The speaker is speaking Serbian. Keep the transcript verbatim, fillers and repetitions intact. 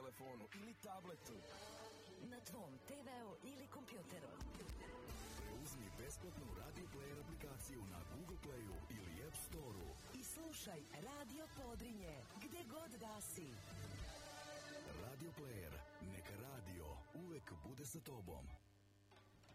telefonu ili tabletu. Na tvom te veu ili kompjuteru. Preuzmi besplatnu Radio Player aplikaciju na Google Playu ili App Storeu. I slušaj Radio Podrinje, gde god da si. Radio Player, neka radio uvek bude sa tobom.